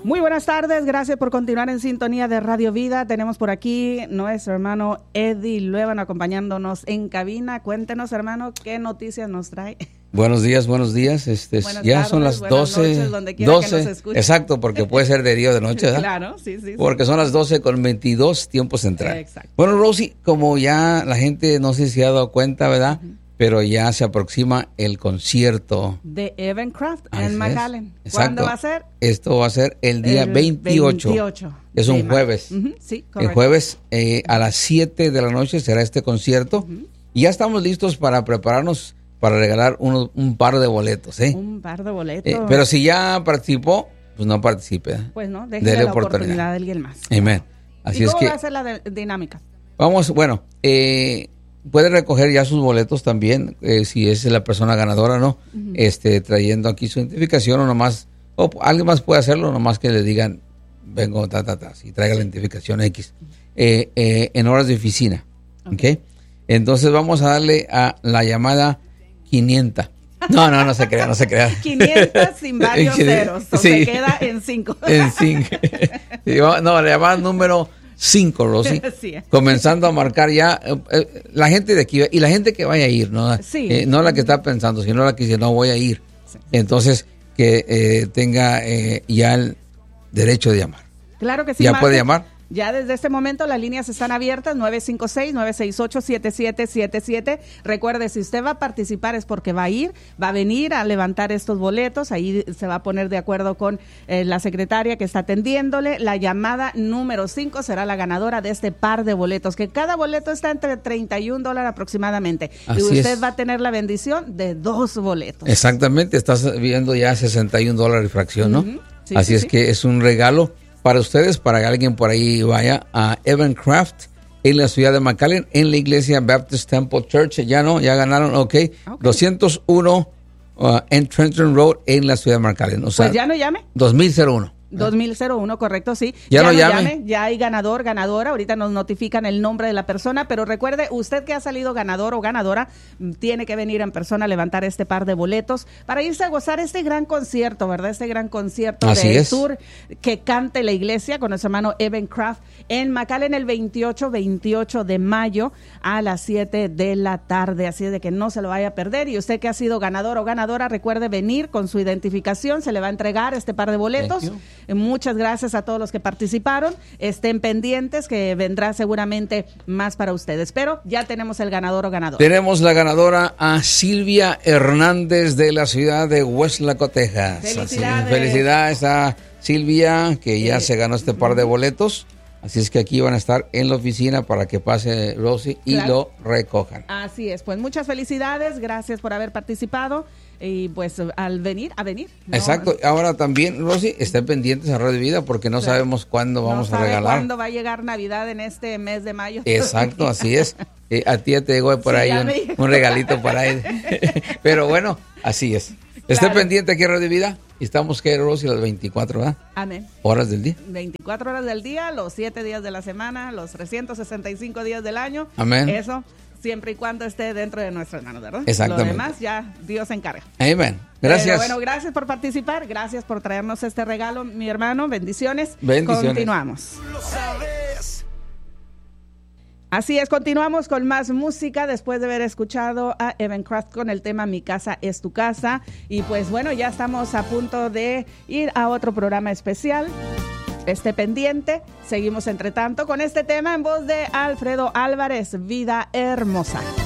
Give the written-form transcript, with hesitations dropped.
Muy buenas tardes, gracias por continuar en sintonía de Radio Vida. Tenemos por aquí nuestro hermano Eddie Luevan acompañándonos en cabina. Cuéntenos, hermano, ¿qué noticias nos trae? Buenos días. Buenas Ya tardes, son las 12. Noches, donde quiera que nos escuche. Exacto, porque puede ser de día o de noche, ¿verdad? Claro, sí. Porque son las 12:22 tiempo central. Exacto. Bueno, Rosy, como ya la gente no sé si se ha dado cuenta, ¿verdad? Pero ya se aproxima el concierto de Evan Craft en McAllen. ¿Cuándo va a ser? Esto va a ser el día 28. Es un jueves. Sí, correcto. El jueves a las 7 de la noche será este concierto. Y ya estamos listos para prepararnos para regalar un par de boletos. Un par de boletos. Pero si ya participó, pues no participe. Pues no, déjele la oportunidad a alguien más. Amén. Así ¿Y es cómo que va a ser la dinámica? vamos, bueno, puede recoger ya sus boletos también, si es la persona ganadora, ¿no? Trayendo aquí su identificación o alguien más puede hacerlo, nomás que le digan, vengo, si traiga la identificación X, en horas de oficina, ¿ok? Entonces vamos a darle a la llamada 500. No se crea. 500 sin varios ceros, se queda en 5. En 5. No, la llamada número 5, Rosy. Sí. Comenzando a marcar ya la gente de aquí y la gente que vaya a ir, ¿no? Sí. No la que está pensando, sino la que dice, no voy a ir. Sí. Entonces, que tenga ya el derecho de llamar. Claro que sí. ¿Ya puede llamar? Ya desde este momento las líneas están abiertas, 956-968-7777. Recuerde, si usted va a participar es porque va a venir a levantar estos boletos. Ahí se va a poner de acuerdo con la secretaria que está atendiéndole. La llamada número 5 será la ganadora de este par de boletos, que cada boleto está entre $31 aproximadamente. Así y usted es. va a tener la bendición de 2 boletos. Exactamente, estás viendo ya $61 y fracción, ¿no? Sí, Así es que es un regalo para ustedes, para que alguien por ahí vaya a Evan Craft en la ciudad de McAllen, en la iglesia Baptist Temple Church. Ya ganaron, ok. 201 en Trenton Road en la ciudad de McAllen. O sea, pues ya no llame. 2001. 2001, correcto, sí. Ya no llame. Ya hay ganador, ganadora. Ahorita nos notifican el nombre de la persona, pero recuerde, usted que ha salido ganador o ganadora, tiene que venir en persona a levantar este par de boletos para irse a gozar este gran concierto, ¿verdad? Este gran concierto del tour que cante la iglesia con nuestro hermano Evan Craft en McAllen el 28 de mayo a las 7 de la tarde. Así es de que no se lo vaya a perder. Y usted que ha sido ganador o ganadora, recuerde venir con su identificación. Se le va a entregar este par de boletos. Muchas gracias a todos los que participaron. Estén pendientes que vendrá seguramente más para ustedes. Pero ya tenemos el ganador o ganadora. Tenemos la ganadora a Silvia Hernández de la ciudad de Weslaco, Texas. Felicidades. Felicidades a Silvia, que ya se ganó este par de boletos. Así es que aquí van a estar en la oficina para que pase Rosy y lo recojan. Así es, pues muchas felicidades, gracias por haber participado y pues a venir. ¿No? Exacto, ahora también, Rosy, estén pendientes a Radio Vida porque no sabemos cuándo vamos a regalar. ¿Cuándo va a llegar Navidad en este mes de mayo? Exacto, así es. A ti ya te llegó por ahí un regalito por ahí. Pero bueno, así es. Esté pendiente aquí en Radio Vida. Y estamos, que Rosy, las 24, ¿verdad? Amén. Horas del día. 24 horas del día, los 7 días de la semana, los 365 días del año. Amén. Eso, siempre y cuando esté dentro de nuestras manos, ¿verdad? Exactamente. Lo demás ya Dios se encarga. Amén. Gracias. Pero bueno, gracias por participar, gracias por traernos este regalo, mi hermano. Bendiciones. Continuamos. Lo sabes. Así es, continuamos con más música después de haber escuchado a Evan Craft con el tema Mi casa es tu casa. Y pues bueno, ya estamos a punto de ir a otro programa especial. Esté pendiente, seguimos entre tanto con este tema en voz de Alfredo Álvarez, Vida Hermosa.